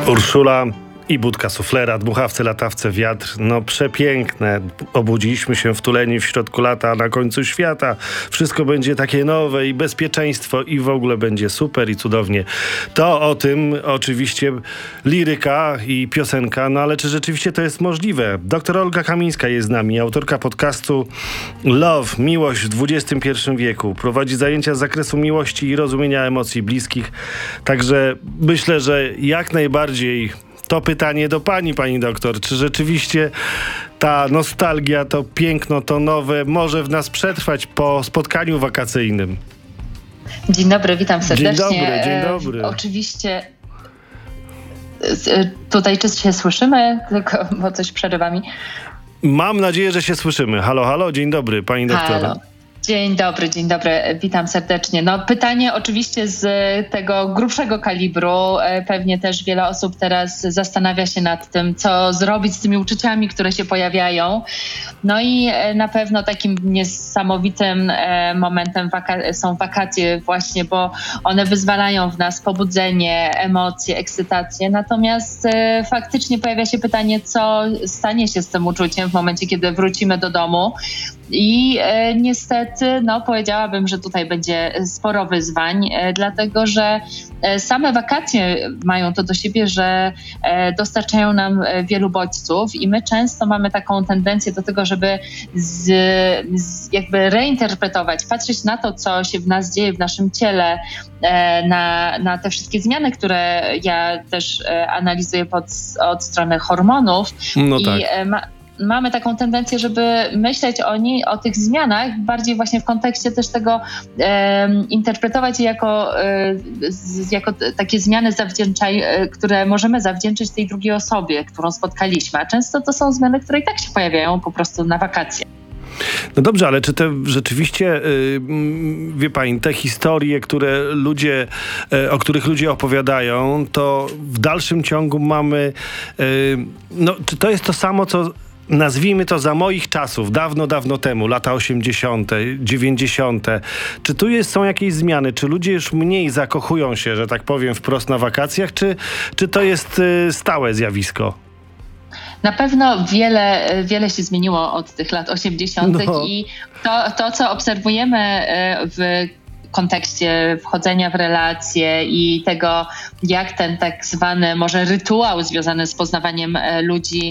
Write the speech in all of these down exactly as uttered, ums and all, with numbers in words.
Urszula i budka suflera, dmuchawce, latawce, wiatr. No przepiękne. Obudziliśmy się wtuleni w środku lata, na końcu świata. Wszystko będzie takie nowe i bezpieczeństwo i w ogóle będzie super i cudownie. To o tym oczywiście liryka i piosenka, no ale czy rzeczywiście to jest możliwe? Doktor Olga Kamińska jest z nami, autorka podcastu Love, Miłość w dwudziestym pierwszym wieku. Prowadzi zajęcia z zakresu miłości i rozumienia emocji bliskich. Także myślę, że jak najbardziej to pytanie do pani, pani doktor. Czy rzeczywiście ta nostalgia, to piękno, to nowe może w nas przetrwać po spotkaniu wakacyjnym? Dzień dobry, witam serdecznie. Dzień dobry, dzień dobry. E, oczywiście e, tutaj czy się słyszymy? Tylko, bo coś przerywa mi. Mam nadzieję, że się słyszymy. Halo, halo, dzień dobry, pani doktor. Halo. Dzień dobry, dzień dobry, witam serdecznie. No pytanie oczywiście z tego grubszego kalibru. Pewnie też wiele osób teraz zastanawia się nad tym, co zrobić z tymi uczuciami, które się pojawiają. No i na pewno takim niesamowitym momentem waka- są wakacje właśnie, bo one wyzwalają w nas pobudzenie, emocje, ekscytację. Natomiast faktycznie pojawia się pytanie, co stanie się z tym uczuciem w momencie, kiedy wrócimy do domu. I e, niestety, no powiedziałabym, że tutaj będzie sporo wyzwań, e, dlatego że e, same wakacje mają to do siebie, że e, dostarczają nam e, wielu bodźców i my często mamy taką tendencję do tego, żeby z, z jakby reinterpretować, patrzeć na to, co się w nas dzieje, w naszym ciele, e, na, na te wszystkie zmiany, które ja też e, analizuję pod, od strony hormonów. No i tak. e, ma, Mamy taką tendencję, żeby myśleć o niej, o tych zmianach bardziej właśnie w kontekście też tego e, interpretować je jako, e, z, jako t- takie zmiany zawdzięczaj, e, które możemy zawdzięczyć tej drugiej osobie, którą spotkaliśmy. A często to są zmiany, które i tak się pojawiają po prostu na wakacje. No dobrze, ale czy te rzeczywiście, yy, wie pani, te historie, które ludzie, yy, o których ludzie opowiadają, to w dalszym ciągu mamy, yy, no czy to jest to samo, co nazwijmy to za moich czasów, dawno, dawno temu, lata osiemdziesiąte, dziewięćdziesiąte. Czy tu jest, są jakieś zmiany? Czy ludzie już mniej zakochują się, że tak powiem, wprost na wakacjach? Czy, czy to jest yy, stałe zjawisko? Na pewno wiele, wiele się zmieniło od tych lat osiemdziesiątych No. i to, to, co obserwujemy w kontekście wchodzenia w relacje i tego, jak ten tak zwany może rytuał związany z poznawaniem ludzi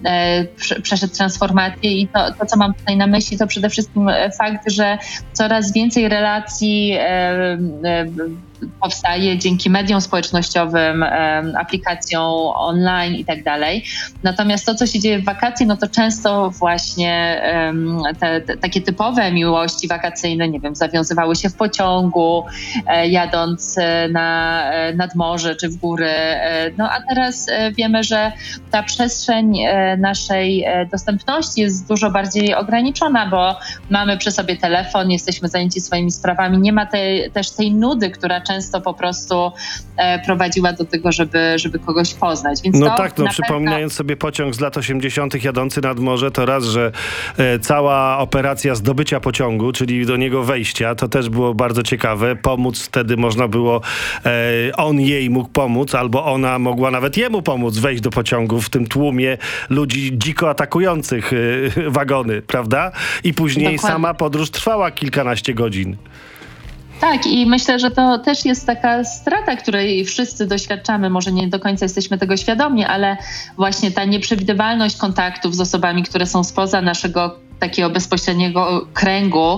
e, przeszedł transformację i to, to, co mam tutaj na myśli, to przede wszystkim fakt, że coraz więcej relacji e, e, powstaje dzięki mediom społecznościowym, aplikacjom online i tak dalej. Natomiast to, co się dzieje w wakacje, no to często właśnie te, te takie typowe miłości wakacyjne, nie wiem, zawiązywały się w pociągu, jadąc na, nad morze czy w góry. No a teraz wiemy, że ta przestrzeń naszej dostępności jest dużo bardziej ograniczona, bo mamy przy sobie telefon, jesteśmy zajęci swoimi sprawami, nie ma tej, też tej nudy, która często po prostu e, prowadziła do tego, żeby, żeby kogoś poznać. Więc no to tak, no przypominając pewno... sobie pociąg z lat osiemdziesiątych jadący nad morze, to raz, że e, cała operacja zdobycia pociągu, czyli do niego wejścia, to też było bardzo ciekawe. Pomóc wtedy można było, e, on jej mógł pomóc, albo ona mogła nawet jemu pomóc wejść do pociągu w tym tłumie ludzi dziko atakujących e, wagony, prawda? I później Dokładnie. sama podróż trwała kilkanaście godzin. Tak, i myślę, że to też jest taka strata, której wszyscy doświadczamy. Może nie do końca jesteśmy tego świadomi, ale właśnie ta nieprzewidywalność kontaktów z osobami, które są spoza naszego takiego bezpośredniego kręgu,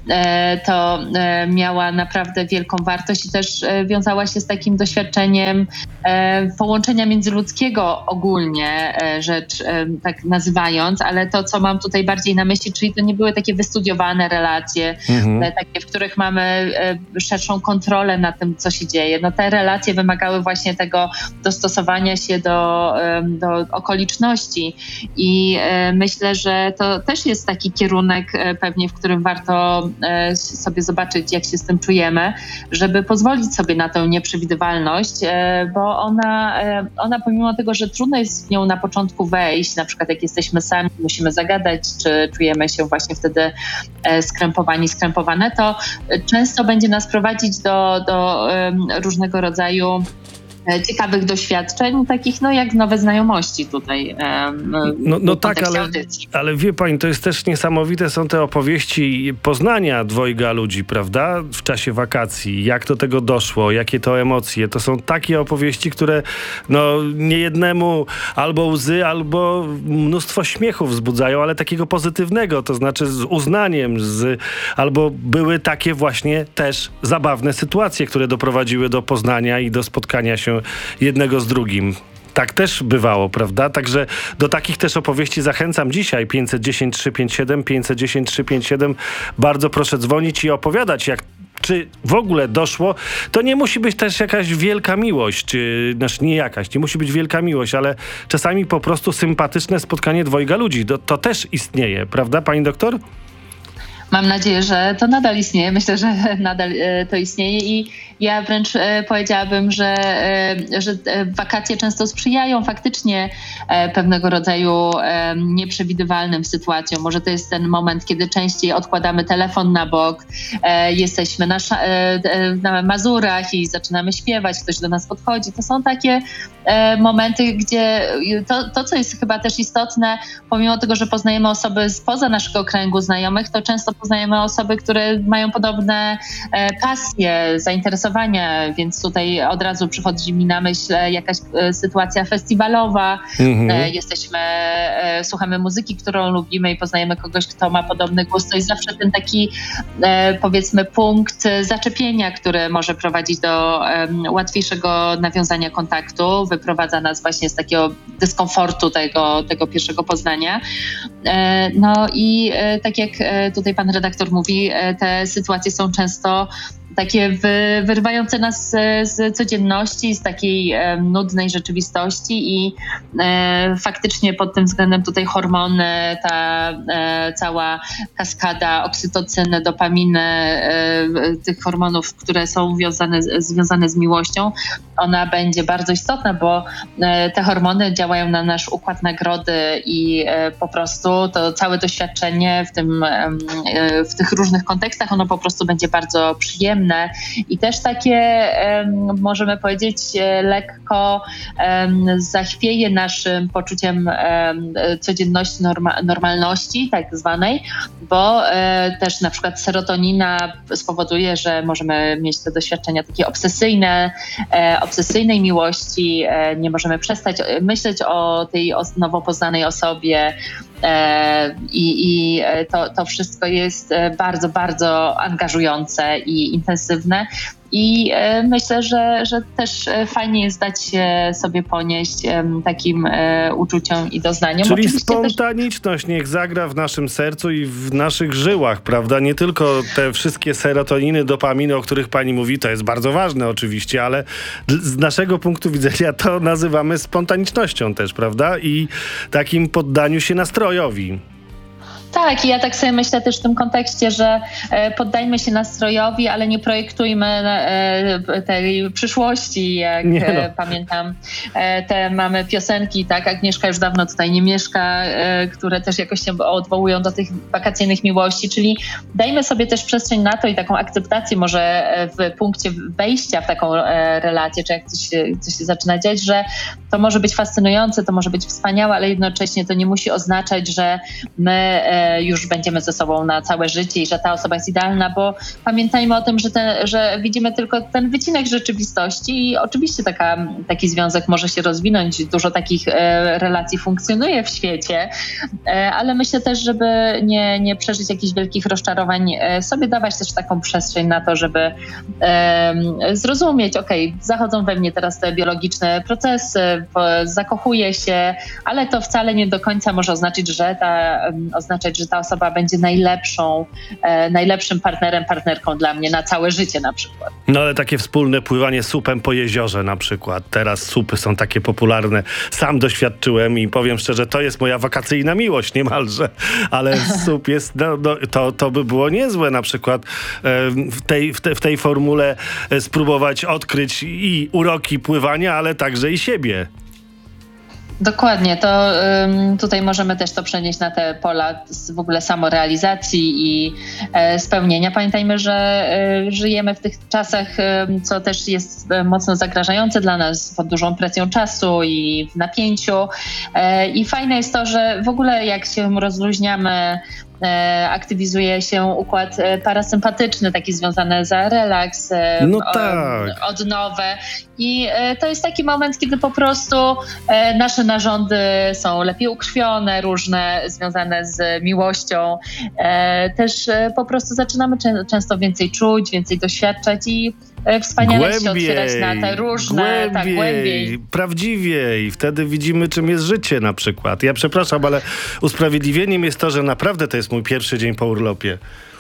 to miała naprawdę wielką wartość i też wiązała się z takim doświadczeniem połączenia międzyludzkiego ogólnie, rzecz tak nazywając, ale to, co mam tutaj bardziej na myśli, czyli to nie były takie wystudiowane relacje, mhm. takie, w których mamy szerszą kontrolę nad tym, co się dzieje. No te relacje wymagały właśnie tego dostosowania się do, do okoliczności i myślę, że to też jest taki kierunek pewnie, w którym warto sobie zobaczyć, jak się z tym czujemy, żeby pozwolić sobie na tę nieprzewidywalność, bo ona, ona pomimo tego, że trudno jest w nią na początku wejść, na przykład jak jesteśmy sami, musimy zagadać, czy czujemy się właśnie wtedy skrępowani, skrępowane, to często będzie nas prowadzić do, do różnego rodzaju ciekawych doświadczeń, takich no jak nowe znajomości tutaj. No, no tak, ale, ale wie pani, to jest też niesamowite, są te opowieści poznania dwojga ludzi, prawda? W czasie wakacji, jak do tego doszło, jakie to emocje. To są takie opowieści, które no niejednemu albo łzy, albo mnóstwo śmiechów wzbudzają, ale takiego pozytywnego, to znaczy z uznaniem, z, albo były takie właśnie też zabawne sytuacje, które doprowadziły do poznania i do spotkania się jednego z drugim. Tak też bywało, prawda? Także do takich też opowieści zachęcam dzisiaj. pięćset dziesięć trzysta pięćdziesiąt siedem, pięćset dziesięć trzysta pięćdziesiąt siedem. Bardzo proszę dzwonić i opowiadać, jak czy w ogóle doszło. To nie musi być też jakaś wielka miłość, czy, znaczy nie jakaś, nie musi być wielka miłość, ale czasami po prostu sympatyczne spotkanie dwojga ludzi. To, to też istnieje, prawda, pani doktor? Mam nadzieję, że to nadal istnieje. Myślę, że nadal to istnieje i ja wręcz powiedziałabym, że, że wakacje często sprzyjają faktycznie pewnego rodzaju nieprzewidywalnym sytuacjom. Może to jest ten moment, kiedy częściej odkładamy telefon na bok, jesteśmy na, na Mazurach i zaczynamy śpiewać, ktoś do nas podchodzi. To są takie momenty, gdzie to, to co jest chyba też istotne, pomimo tego, że poznajemy osoby spoza naszego kręgu znajomych, to często poznajemy osoby, które mają podobne pasje, zainteresowania, więc tutaj od razu przychodzi mi na myśl jakaś sytuacja festiwalowa. Mhm. Jesteśmy, słuchamy muzyki, którą lubimy i poznajemy kogoś, kto ma podobny gust. To jest zawsze ten taki, powiedzmy, punkt zaczepienia, który może prowadzić do łatwiejszego nawiązania kontaktu, wyprowadza nas właśnie z takiego dyskomfortu tego, tego pierwszego poznania. No i tak jak tutaj pan redaktor mówi, te sytuacje są często takie wy, wyrywające nas z, z codzienności, z takiej e, nudnej rzeczywistości i e, faktycznie pod tym względem tutaj hormony, ta e, cała kaskada oksytocyny, dopaminy, e, tych hormonów, które są wiązane, związane z miłością, ona będzie bardzo istotna, bo e, te hormony działają na nasz układ nagrody i e, po prostu to całe doświadczenie w tym, e, w tych różnych kontekstach, ono po prostu będzie bardzo przyjemne. I też takie, możemy powiedzieć, lekko zachwieje naszym poczuciem codzienności, norma, normalności tak zwanej, bo też na przykład serotonina spowoduje, że możemy mieć te doświadczenia takie obsesyjne, obsesyjnej miłości, nie możemy przestać myśleć o tej nowo poznanej osobie, i, i to, to wszystko jest bardzo, bardzo angażujące i intensywne. I myślę, że, że też fajnie jest dać się sobie ponieść takim uczuciom i doznaniom. Czyli oczywiście spontaniczność też niech zagra w naszym sercu i w naszych żyłach, prawda? Nie tylko te wszystkie serotoniny, dopaminy, o których pani mówi, to jest bardzo ważne oczywiście, ale z naszego punktu widzenia to nazywamy spontanicznością też, prawda? I takim poddaniu się nastrojowi. Tak, i ja tak sobie myślę też w tym kontekście, że poddajmy się nastrojowi, ale nie projektujmy tej przyszłości. Jak nie no. Pamiętam, te mamy piosenki, tak, Agnieszka już dawno tutaj nie mieszka, które też jakoś się odwołują do tych wakacyjnych miłości, czyli dajmy sobie też przestrzeń na to i taką akceptację może w punkcie wejścia w taką relację, czy jak coś się, coś się zaczyna dziać, że to może być fascynujące, to może być wspaniałe, ale jednocześnie to nie musi oznaczać, że my już będziemy ze sobą na całe życie i że ta osoba jest idealna, bo pamiętajmy o tym, że, te, że widzimy tylko ten wycinek rzeczywistości i oczywiście taka, taki związek może się rozwinąć, dużo takich e, relacji funkcjonuje w świecie, e, ale myślę też, żeby nie, nie przeżyć jakichś wielkich rozczarowań, e, sobie dawać też taką przestrzeń na to, żeby e, zrozumieć, okej, okay, zachodzą we mnie teraz te biologiczne procesy, po, zakochuję się, ale to wcale nie do końca może oznaczyć, że ta, oznaczać, że ta osoba będzie najlepszą, e, najlepszym partnerem, partnerką dla mnie na całe życie na przykład. No ale takie wspólne pływanie supem po jeziorze na przykład. Teraz supy są takie popularne. Sam doświadczyłem i powiem szczerze, to jest moja wakacyjna miłość niemalże. Ale sup jest, no, no, to, to by było niezłe na przykład e, w, tej, w, te, w tej formule e, spróbować odkryć i uroki pływania, ale także i siebie. Dokładnie, to um, tutaj możemy też to przenieść na te pola w ogóle samorealizacji i e, spełnienia. Pamiętajmy, że e, żyjemy w tych czasach, e, co też jest e, mocno zagrażające dla nas, pod dużą presją czasu i w napięciu. E, I fajne jest to, że w ogóle jak się rozluźniamy, E, aktywizuje się układ e, parasympatyczny, taki związany za relaks, e, no tak. o, odnowę. I e, to jest taki moment, kiedy po prostu e, nasze narządy są lepiej ukrwione, różne związane z miłością. E, też e, po prostu zaczynamy czę- często więcej czuć, więcej doświadczać i e, wspaniale głębiej, się otwierać na te różne, głębiej, tak głębiej. prawdziwiej. Wtedy widzimy, czym jest życie na przykład. Ja przepraszam, ale usprawiedliwieniem jest to, że naprawdę to jest mój pierwszy dzień po urlopie.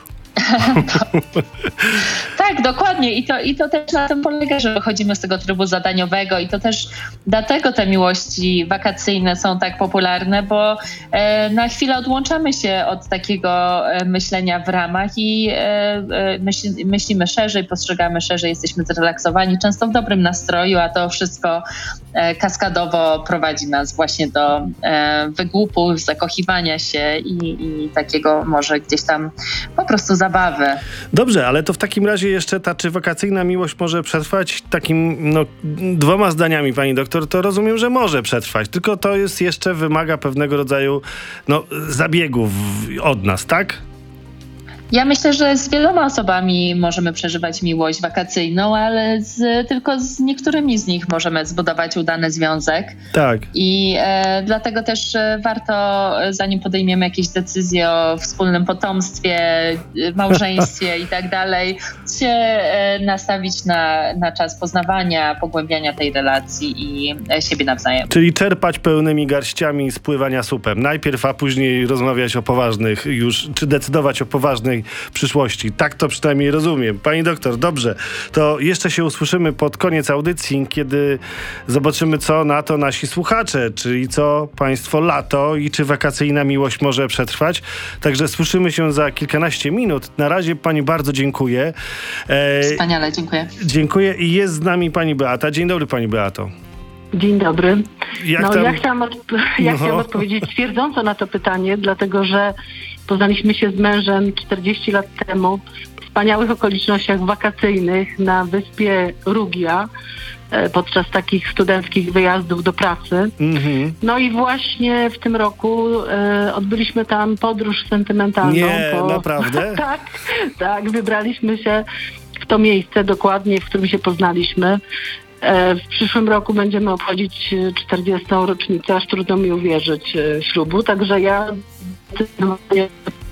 Tak, dokładnie. I to, I to też na tym polega, że wychodzimy z tego trybu zadaniowego i to też dlatego te miłości wakacyjne są tak popularne, bo e, na chwilę odłączamy się od takiego e, myślenia w ramach i e, e, myśl, myślimy szerzej, postrzegamy szerzej, jesteśmy zrelaksowani, często w dobrym nastroju, a to wszystko e, kaskadowo prowadzi nas właśnie do e, wygłupu, zakochiwania się i, i takiego może gdzieś tam po prostu zabawy. Dobrze, ale to w takim razie jeszcze ta, czy wakacyjna miłość może przetrwać takim, no, dwoma zdaniami, pani doktor, to rozumiem, że może przetrwać, tylko to jest jeszcze, wymaga pewnego rodzaju, no, zabiegów od nas, tak? Ja myślę, że z wieloma osobami możemy przeżywać miłość wakacyjną, ale z, tylko z niektórymi z nich możemy zbudować udany związek. Tak. I e, dlatego też e, warto, zanim podejmiemy jakieś decyzje o wspólnym potomstwie, e, małżeństwie i tak dalej, się e, nastawić na, na czas poznawania, pogłębiania tej relacji i e, siebie nawzajem. Czyli czerpać pełnymi garściami z pływania supem. Najpierw, a później rozmawiać o poważnych już, czy decydować o poważnej przyszłości. Tak to przynajmniej rozumiem. Pani doktor, dobrze. To jeszcze się usłyszymy pod koniec audycji, kiedy zobaczymy, co na to nasi słuchacze, czyli co państwo lato i czy wakacyjna miłość może przetrwać. Także słyszymy się za kilkanaście minut. Na razie pani bardzo dziękuję. E, Wspaniale, dziękuję. Dziękuję i jest z nami pani Beata. Dzień dobry, pani Beato. Dzień dobry. Jak no, tam? ja chciałam, odp- ja No. chciałam odpowiedzieć twierdząco na to pytanie, dlatego że poznaliśmy się z mężem czterdzieści lat temu w wspaniałych okolicznościach wakacyjnych na wyspie Rugia e, podczas takich studenckich wyjazdów do pracy. Mhm. No i właśnie w tym roku e, odbyliśmy tam podróż sentymentalną. Nie, po... naprawdę? tak, tak, wybraliśmy się w to miejsce dokładnie, w którym się poznaliśmy. W przyszłym roku będziemy obchodzić czterdziestą rocznicę, aż trudno mi uwierzyć, ślubu, także ja zdecydowanie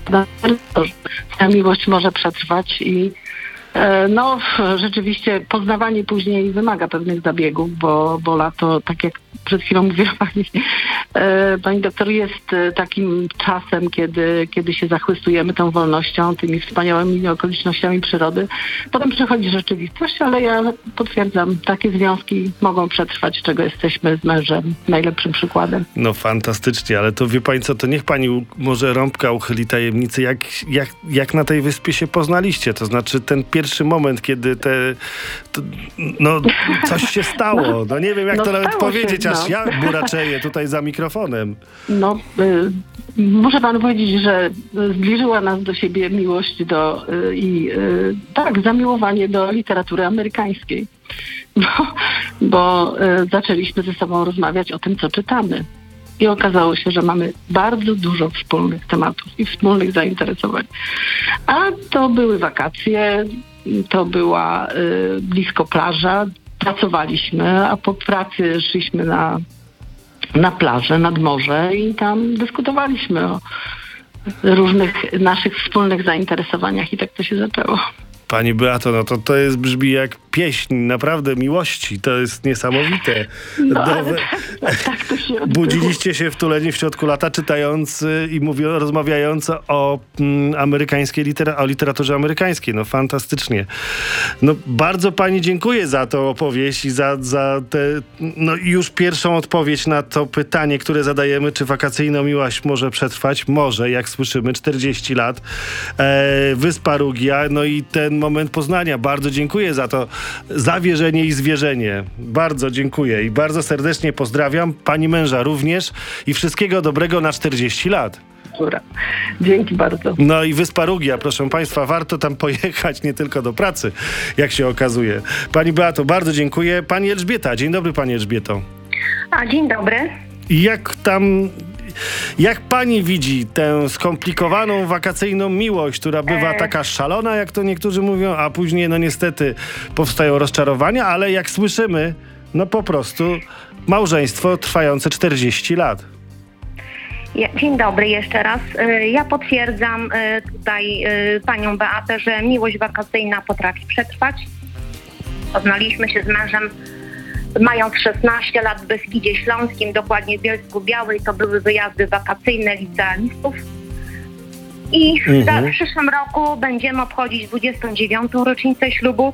ta miłość może przetrwać i no rzeczywiście poznawanie później wymaga pewnych zabiegów, bo, bo lato, tak jak przed chwilą mówiła pani, pani doktor, jest takim czasem, kiedy, kiedy się zachłysujemy tą wolnością, tymi wspaniałymi okolicznościami przyrody. Potem przychodzi rzeczywistość, ale ja potwierdzam, takie związki mogą przetrwać, czego jesteśmy z mężem najlepszym przykładem. No fantastycznie, ale to wie pani co, to niech pani u, może rąbka uchyli tajemnicy, jak, jak, jak na tej wyspie się poznaliście, to znaczy ten pierwszy moment, kiedy te, to, no coś się stało, no nie wiem jak no to nawet się, powiedzieć, no. aż ja buraczeję tutaj za mikrofonem. No, y, muszę panu powiedzieć, że zbliżyła nas do siebie miłość do y, i y, tak, zamiłowanie do literatury amerykańskiej, bo, bo y, zaczęliśmy ze sobą rozmawiać o tym, co czytamy. I okazało się, że mamy bardzo dużo wspólnych tematów i wspólnych zainteresowań. A to były wakacje, to była y, blisko plaża, pracowaliśmy, a po pracy szliśmy na, na plażę, nad morze i tam dyskutowaliśmy o różnych naszych wspólnych zainteresowaniach i tak to się zaczęło. Pani Beato, no to to jest, brzmi jak pieśń, naprawdę miłości, to jest niesamowite. No, ale Nowe... tak, tak to się odbyło. Budziliście się wtuleni w środku lata, czytając y, i mówią, rozmawiając o mm, amerykańskiej litera- o literaturze amerykańskiej. No fantastycznie. No bardzo pani dziękuję za tą opowieść i za, za tę, no już pierwszą odpowiedź na to pytanie, które zadajemy, czy wakacyjna miłość może przetrwać? Może, jak słyszymy, czterdzieści lat. E, Wyspa Rugia, no i ten moment poznania. Bardzo dziękuję za to. zawierzenie i zwierzenie. Bardzo dziękuję i bardzo serdecznie pozdrawiam. Pani męża również i wszystkiego dobrego na czterdzieści lat. Dobra. Dzięki bardzo. No i Wyspa Rugia, proszę państwa, warto tam pojechać, nie tylko do pracy, jak się okazuje. Pani Beato, bardzo dziękuję. Pani Elżbieta, dzień dobry pani Elżbieto. A, dzień dobry. I jak tam, jak pani widzi tę skomplikowaną wakacyjną miłość, która bywa E... taka szalona, jak to niektórzy mówią, a później no niestety powstają rozczarowania, ale jak słyszymy, no po prostu małżeństwo trwające czterdzieści lat. Dzień dobry jeszcze raz. Ja potwierdzam tutaj panią Beatę, że miłość wakacyjna potrafi przetrwać. Poznaliśmy się z mężem mając szesnaście lat w Beskidzie Śląskim, dokładnie w Bielsku Białej. To były wyjazdy wakacyjne licealistów. I Mhm. w przyszłym roku będziemy obchodzić dwudziestą dziewiątą rocznicę ślubu.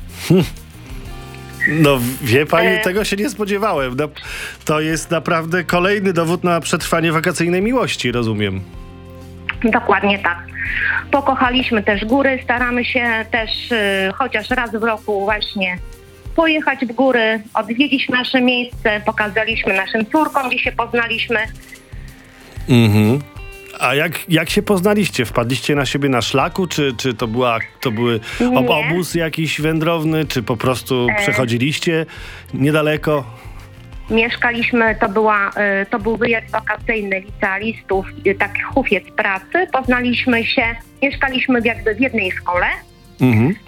No wie pani, E... tego się nie spodziewałem. No, to jest naprawdę kolejny dowód na przetrwanie wakacyjnej miłości, rozumiem. Dokładnie tak. Pokochaliśmy też góry, staramy się też y, chociaż raz w roku właśnie pojechać w góry, odwiedzić nasze miejsce, pokazaliśmy naszym córkom, gdzie się poznaliśmy. Mhm. A jak, jak się poznaliście? Wpadliście na siebie na szlaku? Czy, czy to, była, to były ob- Nie. obóz jakiś wędrowny? Czy po prostu przechodziliście niedaleko? Mieszkaliśmy, to, była, y, to był wyjazd wakacyjny licealistów, y, taki hufiec pracy. Poznaliśmy się, mieszkaliśmy w jakby w jednej szkole Mhm. y,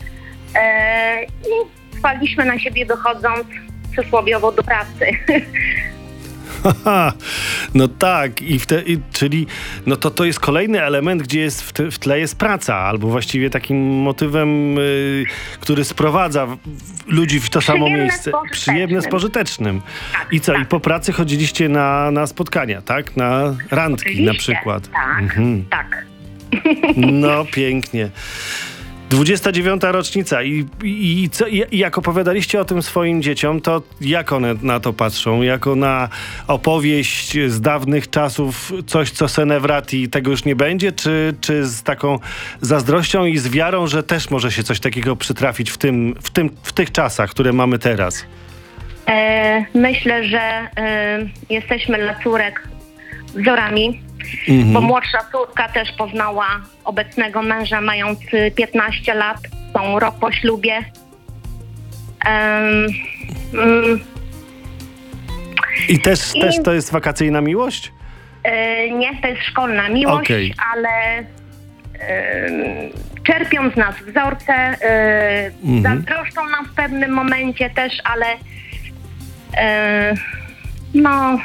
i wpadliśmy na siebie wychodząc przysłowiowo do pracy. Haha, no tak, i w te, i, czyli no to, to jest kolejny element, gdzie jest w, te, w tle jest praca, albo właściwie takim motywem, y, który sprowadza w, w ludzi w to samo Przyjemne miejsce. z pożytecznym. Przyjemne z pożytecznym. Tak, I co, tak. i po pracy chodziliście na, na spotkania, tak? Na randki Oczywiście, na przykład. Tak, Mhm. tak. No pięknie. dwudziesta dziewiąta rocznica i, i, i, co, i jak opowiadaliście o tym swoim dzieciom, to jak one na to patrzą? Jako na opowieść z dawnych czasów, coś co senewrati, tego już nie będzie? Czy, czy z taką zazdrością i z wiarą, że też może się coś takiego przytrafić w, tym, w, tym, w tych czasach, które mamy teraz? E, myślę, że e, jesteśmy dla córek wzorami, Mhm. bo młodsza córka też poznała obecnego męża mając y, piętnaście lat, są rok po ślubie. Em, mm, I też, I- też to jest wakacyjna miłość? e, nie, to jest szkolna miłość, Okej. ale em, czerpią z nas wzorce, e, Mhm. zazdroszczą nam w pewnym momencie też, ale e, no...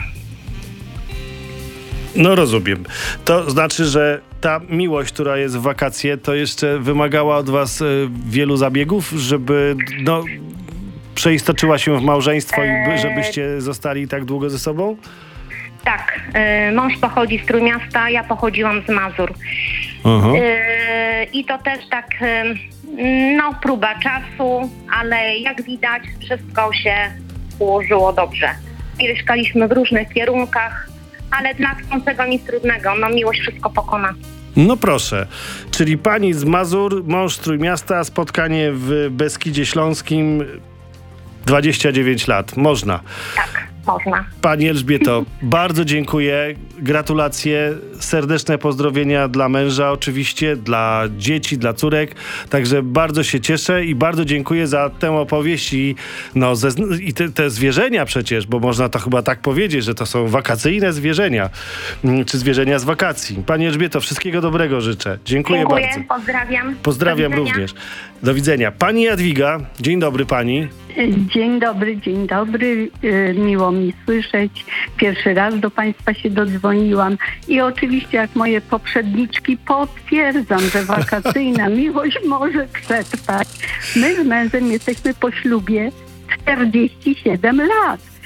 No rozumiem. To znaczy, że ta miłość, która jest w wakacje, to jeszcze wymagała od was y, wielu zabiegów, żeby no, przeistoczyła się w małżeństwo i by, żebyście zostali tak długo ze sobą? Tak, y, mąż pochodzi z Trójmiasta, ja pochodziłam z Mazur. Aha. Y, I to też tak, y, no próba czasu, ale jak widać wszystko się ułożyło dobrze. Mieszkaliśmy w różnych kierunkach, ale dla chcącego nic trudnego, no miłość wszystko pokona. No proszę, czyli pani z Mazur, mąż z Trójmiasta, spotkanie w Beskidzie Śląskim, dwadzieścia dziewięć lat. Można. Tak, można. Pani Elżbieto, bardzo dziękuję. Gratulacje, serdeczne pozdrowienia dla męża oczywiście, dla dzieci, dla córek. Także bardzo się cieszę i bardzo dziękuję za tę opowieść i, no, ze, i te, te zwierzenia przecież, bo można to chyba tak powiedzieć, że to są wakacyjne zwierzenia, mm, czy zwierzenia z wakacji. Pani Elżbieto, wszystkiego dobrego życzę. Dziękuję, Dziękuję, bardzo. pozdrawiam. Pozdrawiam Do widzenia. również. Do widzenia. Pani Jadwiga, dzień dobry pani. Dzień dobry, dzień dobry. E, Miło mi słyszeć. Pierwszy raz do Państwa się dodzwoniłam i oczywiście jak moje poprzedniczki potwierdzam, że wakacyjna miłość może przetrwać. My z mężem jesteśmy po ślubie czterdzieści siedem lat.